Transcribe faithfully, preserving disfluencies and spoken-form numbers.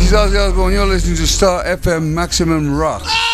is Ozzy Osbourne. You're listening to Star F M Maximum Rock.